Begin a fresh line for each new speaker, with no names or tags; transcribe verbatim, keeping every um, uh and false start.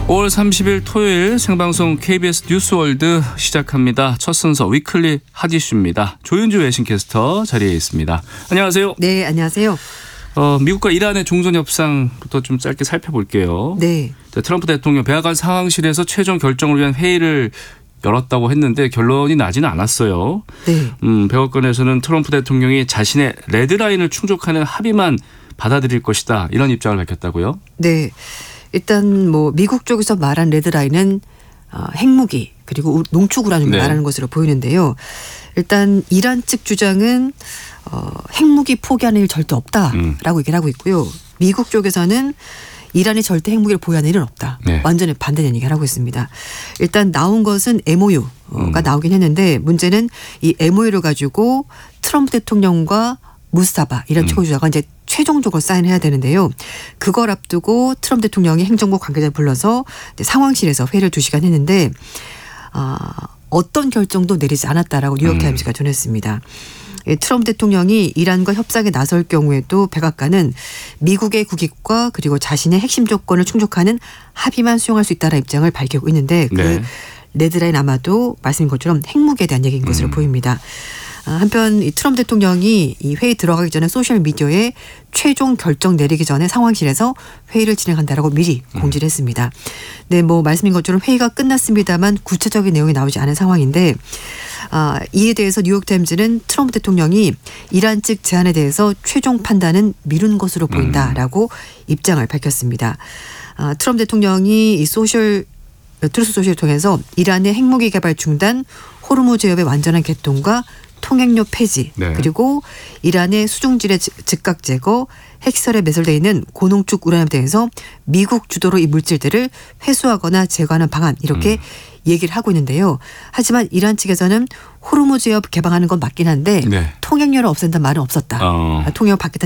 오월 삼십일 토요일 생방송 케이비에스 뉴스월드 시작합니다. 첫 순서 위클리 핫이슈입니다. 조윤주 외신캐스터 자리에 있습니다. 안녕하세요.
네, 안녕하세요.
어, 미국과 이란의 종전 협상부터 좀 짧게 살펴볼게요.
네.
트럼프 대통령 백악관 상황실에서 최종 결정을 위한 회의를 열었다고 했는데 결론이 나지는 않았어요.
네.
음, 백악관에서는 트럼프 대통령이 자신의 레드라인을 충족하는 합의만 받아들일 것이다. 이런 입장을 밝혔다고요?
네. 일단 뭐 미국 쪽에서 말한 레드라인은 어, 핵무기 그리고 농축 우라늄을
네.
말하는 것으로 보이는데요. 일단 이란 측 주장은 어, 핵무기 포기하는 일 절대 없다라고
음.
얘기를 하고 있고요. 미국 쪽에서는 이란이 절대 핵무기를 보유하는 일은 없다.
네.
완전히 반대되는 얘기를 하고 있습니다. 일단 나온 것은 엠오유가
음.
나오긴 했는데 문제는 이 엠오유를 가지고 트럼프 대통령과 무스타바 이란
음.
최고주자가 이제 최종적으로 사인해야 되는데요. 그걸 앞두고 트럼프 대통령이 행정부 관계자를 불러서 이제 상황실에서 회의를 두 시간 했는데 아, 어떤 결정도 내리지 않았다라고 뉴욕타임스가 전했습니다. 예, 트럼프 대통령이 이란과 협상에 나설 경우에도 백악관은 미국의 국익과 그리고 자신의 핵심 조건을 충족하는 합의만 수용할 수 있다는 입장을 밝히고 있는데 그
네.
레드라인 아마도 말씀인 것처럼 핵무기에 대한 얘기인 것으로
음.
보입니다. 한편 이 트럼프 대통령이 이 회의 들어가기 전에 소셜 미디어에 최종 결정 내리기 전에 상황실에서 회의를 진행한다라고 미리 공지를 했습니다. 네, 뭐 말씀인 것처럼 회의가 끝났습니다만 구체적인 내용이 나오지 않은 상황인데 아, 이에 대해서 뉴욕타임즈는 트럼프 대통령이 이란 측 제안에 대해서 최종 판단은 미룬 것으로 보인다라고 음. 입장을 밝혔습니다. 아, 트럼프 대통령이 이 소셜 트루스 소셜을 통해서 이란의 핵무기 개발 중단, 호르무즈 제협의 완전한 개통과 통행료 폐지
네.
그리고 이란의 수중질의 즉각 제거, 핵시설에 매설되어 있는 고농축 우라늄에 대해서 미국 주도로 이 물질들을 회수하거나 제거하는 방안 이렇게 음. 얘기를 하고 있는데요. 하지만 이란 측에서는 호르무즈 제협 개방하는 건 맞긴 한데
네.
통행료를 없앤다는 말은 없었다.
어.
통행료 받겠다는